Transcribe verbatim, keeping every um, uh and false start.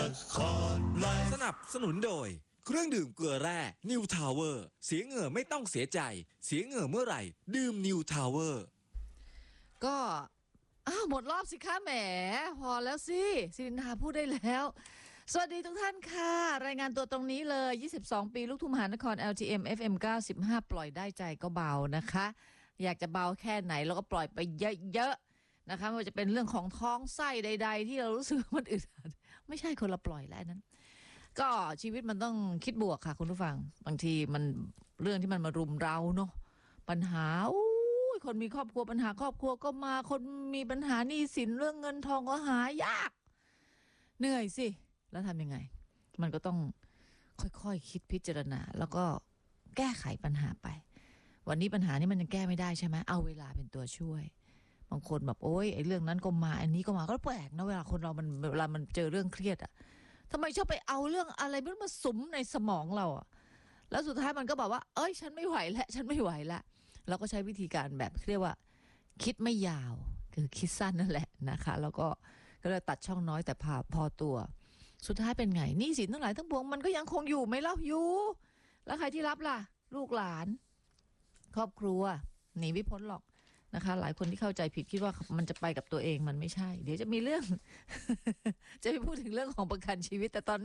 สนับสนุนโดยเครื่องดื่มเกลือแร่ New Tower เสียเหงื่อไม่ต้องเสียใจเสียเหงื่อเมื่อไหร่ดื่ม New Tower ก็อ้าวหมดรอบสิคะแหมพอแล้วสิสิรินทาพูดได้แล้วสวัสดีทุกท่านค่ะรายงานตัวตรงนี้เลยยี่สิบสองปีลูกทุ่งมหานคร แอล ที เอ็ม เอฟ เอ็ม เก้าสิบห้า ปล่อยได้ใจก็เบานะคะอยากจะเบาแค่ไหนเราก็ปล่อยไปเยอะๆนะคะไม่ว่าจะเป็นเรื่องของท้องไส้ใดๆที่เรารู้สึกมันอึดอัดไม่ใช่คนละปล่อยแล้วนั้นก็ชีวิตมันต้องคิดบวกค่ะคุณผู้ฟังบางทีมันเรื่องที่มันมารุมเราเนาะปัญหาอู้คนมีครอบครัวปัญหาครอบครัวก็มาคนมีปัญหาหนี้สินเรื่องเงินทองก็หายากเหนื่อยสิแล้วทำยังไงมันก็ต้องค่อยๆ ค, คิดพิจารณาแล้วก็แก้ไขปัญหาไปวันนี้ปัญหานี้มันยังแก้ไม่ได้ใช่ไหมเอาเวลาเป็นตัวช่วยบางคนแบบโอ๊ยไอ้เรื่องนั้นก็มาอันนี้ก็มาก็แปลกนะเวลาคนเรามันเวลามันเจอเรื่องเครียดอะทำไมชอบไปเอาเรื่องอะไรไม่รู้มาสุมในสมองเราอะแล้วสุดท้ายมันก็บอกว่าเอ้ยฉันไม่ไหวแล้วฉันไม่ไหวแล้วเราก็ใช้วิธีการแบบเรียกว่าคิดไม่ยาวคือคิดสั้นนั่นแหละนะคะแล้วก็ก็เลยตัดช่องน้อยแต่พอพอตัวสุดท้ายเป็นไงหนี้สินทั้งหลายทั้งปวงมันก็ยังคงอยู่ไหมเล่าอยู่แล้วใครที่รับล่ะลูกหลานครอบครัวหนีไม่พ้นหรอกนะคะหลายคนที่เข้าใจผิดคิดว่ามันจะไปกับตัวเองมันไม่ใช่เดี๋ยวจะมีเรื่อง จะไปพูดถึงเรื่องของประกันชีวิตแต่ตอน